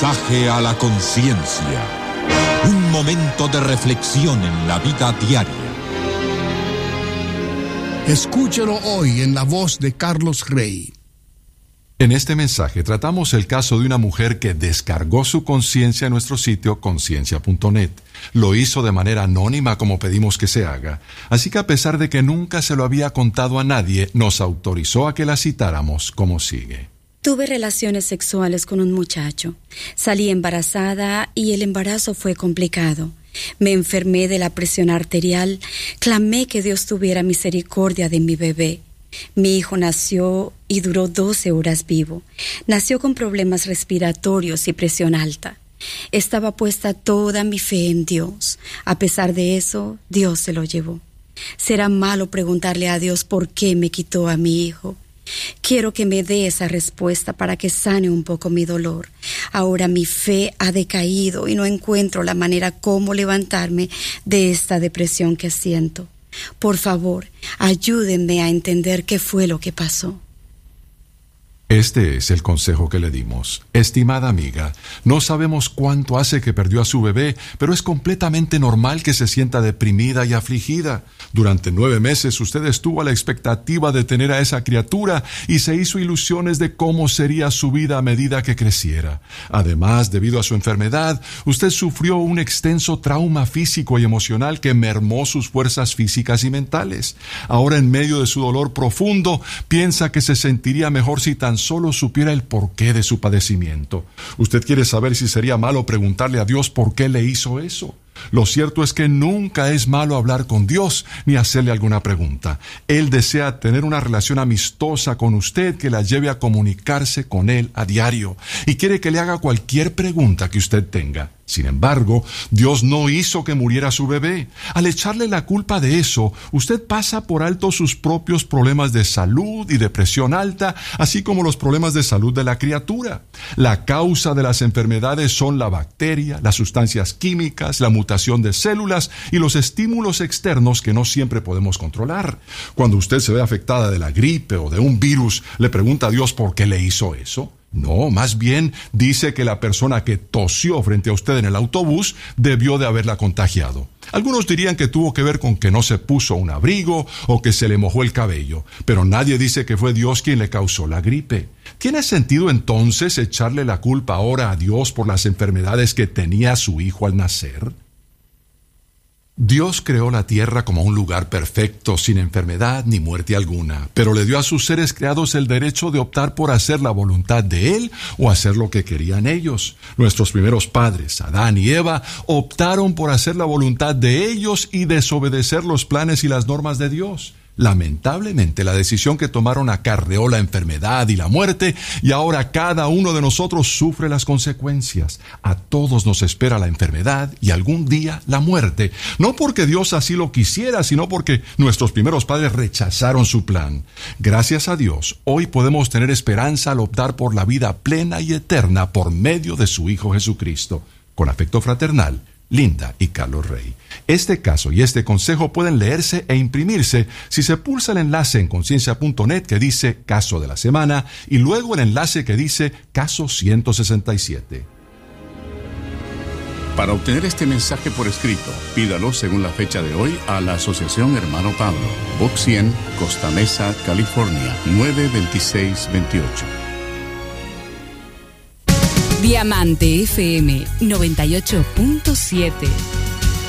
Mensaje a la conciencia. Un momento de reflexión en la vida diaria. Escúchelo hoy en la voz de Carlos Rey. En este mensaje tratamos el caso de una mujer que descargó su conciencia en nuestro sitio conciencia.net. Lo hizo de manera anónima como pedimos que se haga. Así que a pesar de que nunca se lo había contado a nadie, nos autorizó a que la citáramos como sigue. Tuve relaciones sexuales con un muchacho. Salí embarazada y el embarazo fue complicado. Me enfermé de la presión arterial. Clamé que Dios tuviera misericordia de mi bebé. Mi hijo nació y duró 12 horas vivo. Nació con problemas respiratorios y presión alta. Estaba puesta toda mi fe en Dios. A pesar de eso, Dios se lo llevó. ¿Será malo preguntarle a Dios por qué me quitó a mi hijo? Quiero que me dé esa respuesta para que sane un poco mi dolor. Ahora mi fe ha decaído y no encuentro la manera cómo levantarme de esta depresión que siento. Por favor, ayúdenme a entender qué fue lo que pasó. Este es el consejo que le dimos. Estimada amiga, no sabemos cuánto hace que perdió a su bebé, pero es completamente normal que se sienta deprimida y afligida. Durante 9 meses usted estuvo a la expectativa de tener a esa criatura y se hizo ilusiones de cómo sería su vida a medida que creciera. Además, debido a su enfermedad, usted sufrió un extenso trauma físico y emocional que mermó sus fuerzas físicas y mentales. Ahora, en medio de su dolor profundo, piensa que se sentiría mejor si tan solo supiera el porqué de su padecimiento. Usted quiere saber si sería malo preguntarle a Dios por qué le hizo eso. Lo cierto es que nunca es malo hablar con Dios ni hacerle alguna pregunta. Él desea tener una relación amistosa con usted que la lleve a comunicarse con Él a diario y quiere que le haga cualquier pregunta que usted tenga. Sin embargo, Dios no hizo que muriera su bebé. Al echarle la culpa de eso, usted pasa por alto sus propios problemas de salud y de presión alta, así como los problemas de salud de la criatura. La causa de las enfermedades son la bacteria, las sustancias químicas, la mutación de células y los estímulos externos que no siempre podemos controlar. Cuando usted se ve afectada de la gripe o de un virus, ¿le pregunta a Dios por qué le hizo eso? No, más bien dice que la persona que tosió frente a usted en el autobús debió de haberla contagiado. Algunos dirían que tuvo que ver con que no se puso un abrigo o que se le mojó el cabello, pero nadie dice que fue Dios quien le causó la gripe. ¿Tiene sentido entonces echarle la culpa ahora a Dios por las enfermedades que tenía su hijo al nacer? Dios creó la tierra como un lugar perfecto, sin enfermedad ni muerte alguna, pero le dio a sus seres creados el derecho de optar por hacer la voluntad de Él o hacer lo que querían ellos. Nuestros primeros padres, Adán y Eva, optaron por hacer la voluntad de ellos y desobedecer los planes y las normas de Dios. Lamentablemente, la decisión que tomaron acarreó la enfermedad y la muerte, y ahora cada uno de nosotros sufre las consecuencias. A todos nos espera la enfermedad y algún día la muerte, no porque Dios así lo quisiera, sino porque nuestros primeros padres rechazaron su plan. Gracias a Dios, hoy podemos tener esperanza al optar por la vida plena y eterna por medio de su Hijo Jesucristo. Con afecto fraternal, Linda y Carlos Rey. Este caso y este consejo pueden leerse e imprimirse si se pulsa el enlace en conciencia.net que dice Caso de la Semana y luego el enlace que dice Caso 167. Para obtener este mensaje por escrito, pídalo según la fecha de hoy a la Asociación Hermano Pablo, Box 100, Costa Mesa, California, 92628. Diamante FM 98.7